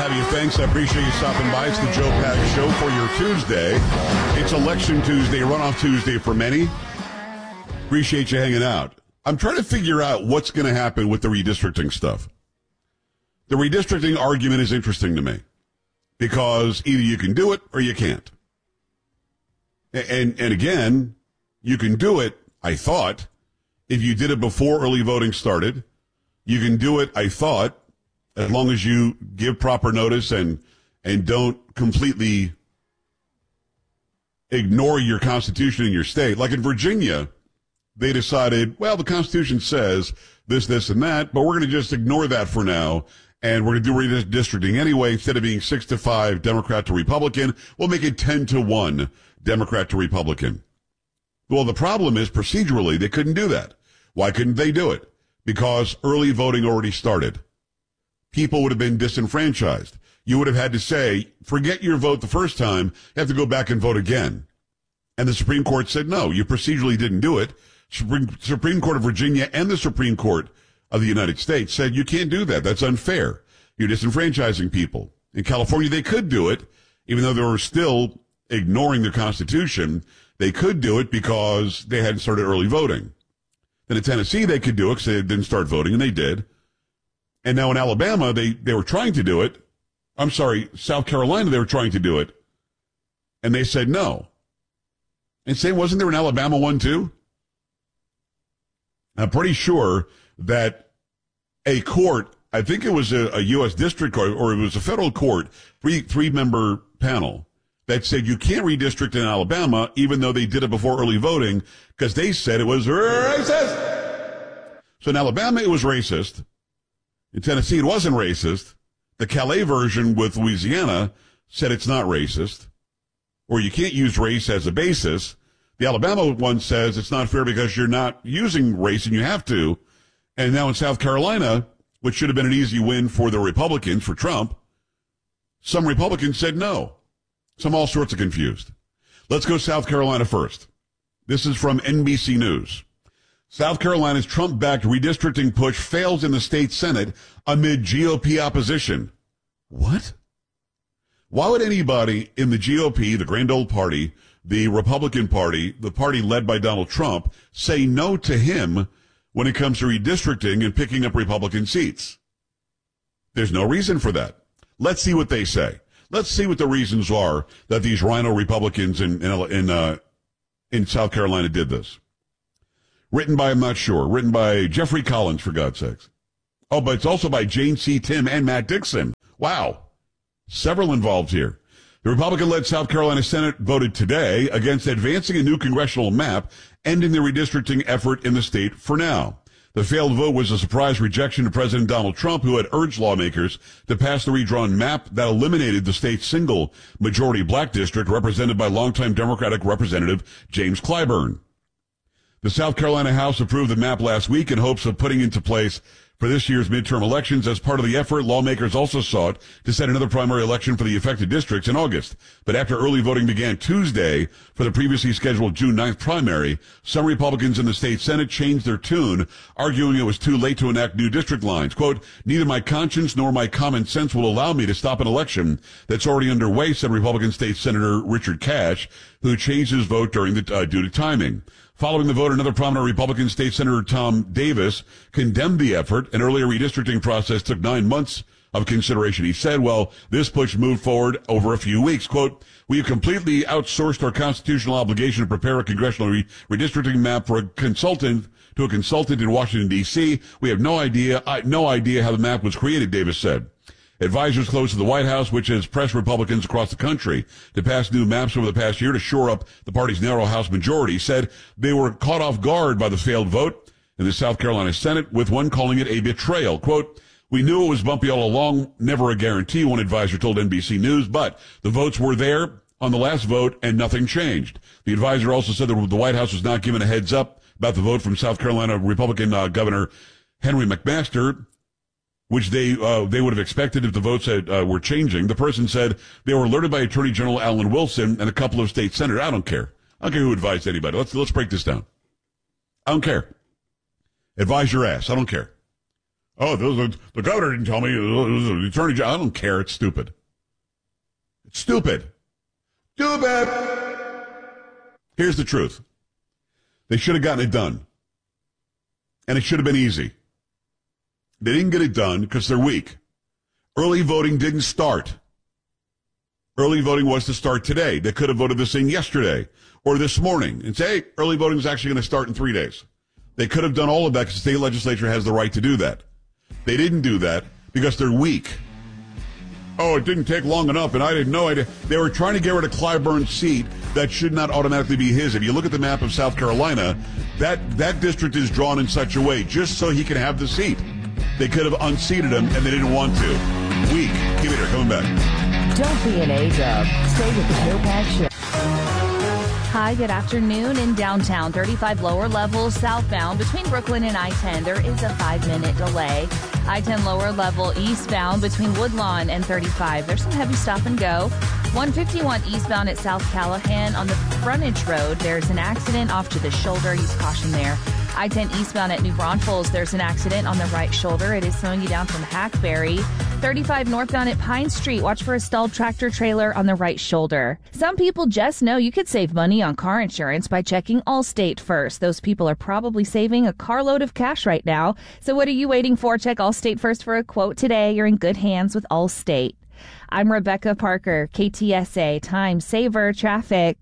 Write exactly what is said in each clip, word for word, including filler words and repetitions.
have you. Thanks. I appreciate you stopping by. It's the Joe Pags Show for your Tuesday. It's Election Tuesday, runoff Tuesday for many. Appreciate you hanging out. I'm trying to figure out what's going to happen with the redistricting stuff. The redistricting argument is interesting to me because either you can do it or you can't. And, and again, you can do it, I thought, if you did it before early voting started. You can do it, I thought, as long as you give proper notice and and don't completely ignore your Constitution in your state. Like in Virginia, they decided, well, the Constitution says this, this, and that, but we're going to just ignore that for now, and we're going to do redistricting anyway. Instead of being six to five Democrat to Republican, we'll make it ten to one Democrat to Republican. Well, the problem is procedurally, they couldn't do that. Why couldn't they do it? Because early voting already started. People would have been disenfranchised. You would have had to say, forget your vote the first time, you have to go back and vote again. And the Supreme Court said, no, you procedurally didn't do it. Supreme, Supreme Court of Virginia and the Supreme Court of the United States said, you can't do that. That's unfair. You're disenfranchising people. In California, they could do it, even though they were still ignoring the Constitution. They could do it because they hadn't started early voting. Then in Tennessee, they could do it because they didn't start voting, and they did. And now in Alabama, they, they were trying to do it. I'm sorry, South Carolina, they were trying to do it. And they said no. And same, wasn't there an Alabama one too? I'm pretty sure that a court, I think it was a, a U S district court, or it was a federal court, three, three-member panel, that said you can't redistrict in Alabama, even though they did it before early voting, because they said it was racist. So in Alabama, it was racist. In Tennessee, it wasn't racist. The Calais version with Louisiana said it's not racist, or you can't use race as a basis. The Alabama one says it's not fair because you're not using race and you have to. And now in South Carolina, which should have been an easy win for the Republicans, for Trump, some Republicans said no. So I'm all sorts of confused. Let's go South Carolina first. This is from N B C News. South Carolina's Trump-backed redistricting push fails in the state Senate amid G O P opposition. What? Why would anybody in the G O P, the grand old party, the Republican Party, the party led by Donald Trump, say no to him when it comes to redistricting and picking up Republican seats? There's no reason for that. Let's see what they say. Let's see what the reasons are that these rhino Republicans in in in, uh, in South Carolina did this. Written by, I'm not sure, written by Jeffrey Collins, for God's sakes. Oh, but it's also by Jane C. Tim and Matt Dixon. Wow. Several involved here. The Republican-led South Carolina Senate voted today against advancing a new congressional map, ending the redistricting effort in the state for now. The failed vote was a surprise rejection to President Donald Trump, who had urged lawmakers to pass the redrawn map that eliminated the state's single majority black district represented by longtime Democratic Representative James Clyburn. The South Carolina House approved the map last week in hopes of putting into place for this year's midterm elections. As part of the effort, lawmakers also sought to set another primary election for the affected districts in August. But after early voting began Tuesday for the previously scheduled June ninth primary, some Republicans in the state Senate changed their tune, arguing it was too late to enact new district lines. Quote, neither my conscience nor my common sense will allow me to stop an election that's already underway, said Republican State Senator Richard Cash, who changed his vote during the uh, due to timing. Following the vote, another prominent Republican State Senator Tom Davis condemned the effort. An earlier redistricting process took nine months of consideration. He said, well, this push moved forward over a few weeks. Quote, we have completely outsourced our constitutional obligation to prepare a congressional re- redistricting map for a consultant to a consultant in Washington, D C. We have no idea, I, no idea how the map was created, Davis said. Advisors close to the White House, which has pressed Republicans across the country to pass new maps over the past year to shore up the party's narrow House majority, said they were caught off guard by the failed vote in the South Carolina Senate, with one calling it a betrayal. Quote, we knew it was bumpy all along, never a guarantee, one advisor told N B C News, but the votes were there on the last vote and nothing changed. The advisor also said that the White House was not given a heads up about the vote from South Carolina Republican uh, Governor Henry McMaster, which they uh, they would have expected if the votes had, uh, were changing. The person said they were alerted by Attorney General Alan Wilson and a couple of state senators. I don't care. I don't care who advised anybody. Let's let's break this down. I don't care. Advise your ass. I don't care. Oh, those, the governor didn't tell me. The attorney general. I don't care. It's stupid. It's stupid. Stupid. Here's the truth. They should have gotten it done. And it should have been easy. They didn't get it done because they're weak. Early voting didn't start. Early voting was to start today. They could have voted this thing yesterday or this morning and say, hey, early voting is actually going to start in three days. They could have done all of that because the state legislature has the right to do that. They didn't do that because they're weak. Oh, it didn't take long enough, and I didn't know it. They were trying to get rid of Clyburn's seat that should not automatically be his. If you look at the map of South Carolina, that, that district is drawn in such a way just so he can have the seat. They could have unseated him, and they didn't want to. Weak. Keep it here. Coming back. Don't be an A-dub. Stay with the Joe Pags Show. Hi, good afternoon in downtown. thirty-five lower level southbound between Brooklyn and I ten. There is a five-minute delay. I ten lower level eastbound between Woodlawn and thirty-five. There's some heavy stop and go. one fifty-one eastbound at South Callahan on the frontage road. There's an accident off to the shoulder. Use caution there. I ten eastbound at New Braunfels, there's an accident on the right shoulder. It is slowing you down from Hackberry. thirty-five northbound at Pine Street. Watch for a stalled tractor trailer on the right shoulder. Some people just know you could save money on car insurance by checking Allstate first. Those people are probably saving a carload of cash right now. So what are you waiting for? Check Allstate first for a quote today. You're in good hands with Allstate. I'm Rebecca Parker, K T S A Time Saver Traffic.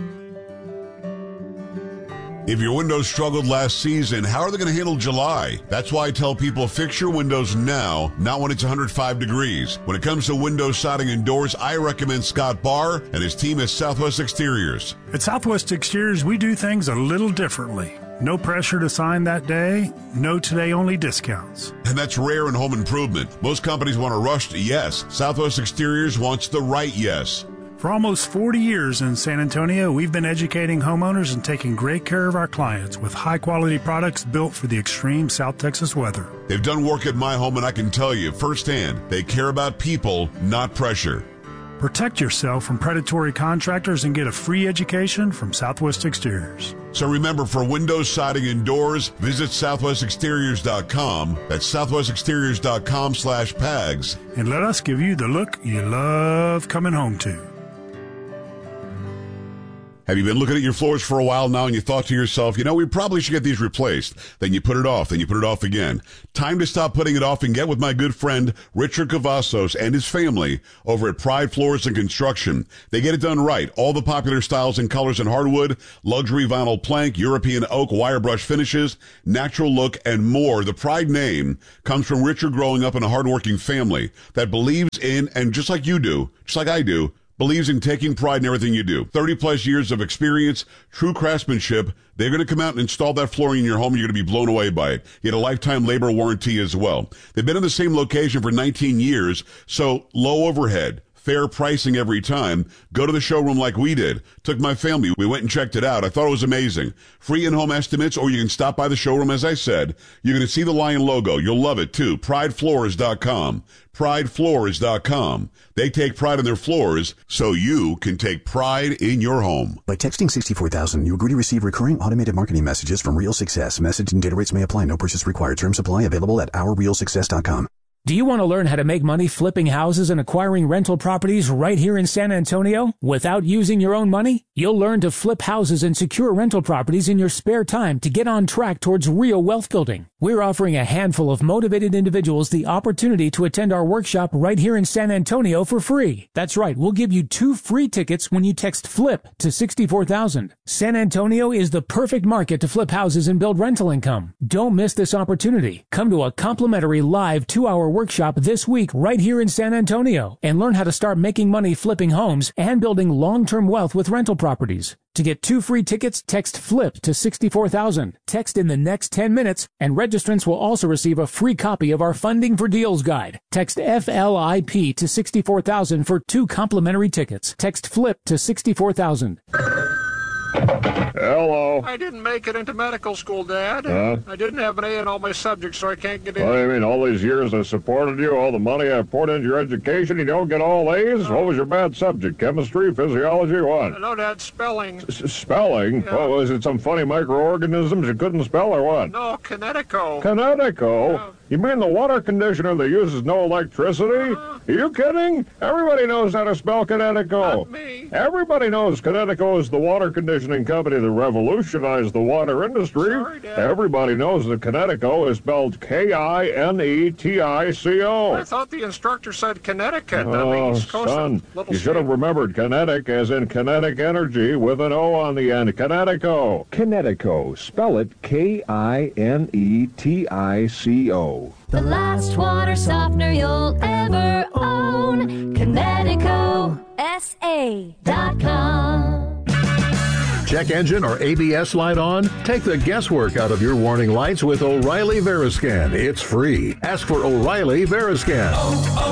If your windows struggled last season, how are they going to handle July? That's why I tell people fix your windows now, not when it's one hundred five degrees. When it comes to windows, siding, and doors, I recommend Scott Barr and his team at Southwest Exteriors. At Southwest Exteriors, we do things a little differently. No pressure to sign that day, no today-only discounts. And that's rare in home improvement. Most companies want a rushed yes. Southwest Exteriors wants the right yes. For almost forty years in San Antonio, we've been educating homeowners and taking great care of our clients with high-quality products built for the extreme South Texas weather. They've done work at my home, and I can tell you firsthand, they care about people, not pressure. Protect yourself from predatory contractors and get a free education from Southwest Exteriors. So remember, for windows, siding, and doors, visit southwest exteriors dot com. That's southwest exteriors dot com slash pags. And let us give you the look you love coming home to. Have you been looking at your floors for a while now and you thought to yourself, you know, we probably should get these replaced? Then you put it off, then you put it off again. Time to stop putting it off and get with my good friend Richard Cavazos and his family over at Pride Floors and Construction. They get it done right. All the popular styles and colors in hardwood, luxury vinyl plank, European oak, wire brush finishes, natural look, and more. The Pride name comes from Richard growing up in a hardworking family that believes in, and just like you do, just like I do, believes in taking pride in everything you do. thirty plus years of experience, true craftsmanship. They're going to come out and install that flooring in your home. You're going to be blown away by it. You get a lifetime labor warranty as well. They've been in the same location for nineteen years, so low overhead. Fair pricing every time. Go to the showroom like we did. Took my family. We went and checked it out. I thought it was amazing. Free in-home estimates, or you can stop by the showroom, as I said. You're going to see the lion logo. You'll love it, too. pride floors dot com. pride floors dot com. They take pride in their floors, so you can take pride in your home. By texting sixty-four thousand, you agree to receive recurring automated marketing messages from Real Success. Message and data rates may apply. No purchase required. Terms apply. Available at our real success dot com. Do you want to learn how to make money flipping houses and acquiring rental properties right here in San Antonio without using your own money? You'll learn to flip houses and secure rental properties in your spare time to get on track towards real wealth building. We're offering a handful of motivated individuals the opportunity to attend our workshop right here in San Antonio for free. That's right, we'll give you two free tickets when you text FLIP to sixty-four thousand. San Antonio is the perfect market to flip houses and build rental income. Don't miss this opportunity. Come to a complimentary live two-hour workshop this week right here in San Antonio and learn how to start making money flipping homes and building long-term wealth with rental properties. To get two free tickets, text FLIP to sixty-four thousand. Text in the next ten minutes, and registrants will also receive a free copy of our Funding for Deals guide. Text F L I P to sixty-four thousand for two complimentary tickets. Text FLIP to sixty-four thousand. Hello. I didn't make it into medical school, Dad. Huh? I didn't have an A in all my subjects, so I can't get in. What do you mean, all these years I supported you, all the money I poured into your education, you don't get all A's? What was your bad subject? Chemistry, physiology, what? No, Dad, spelling. S- spelling? Yeah. What, was it some funny microorganisms you couldn't spell or what? No, Connecticut. Connecticut? Yeah. You mean the water conditioner that uses no electricity? Are you kidding? Everybody knows how to spell Kinetico. Not me. Everybody knows Kinetico is the water conditioning company that revolutionized the water industry. Sorry, Dad. Everybody knows that Kinetico is spelled K I N E T I C O. I thought the instructor said Connecticut. on the Oh, East Coast of son, Little you should have State. remembered kinetic as in kinetic energy with an O on the end. Kinetico. Kinetico. Spell it K I N E T I C O. The last water softener you'll ever own. Kinetico S A dot com. Check engine or A B S light on? Take the guesswork out of your warning lights with O'Reilly Veriscan. It's free. Ask for O'Reilly Veriscan.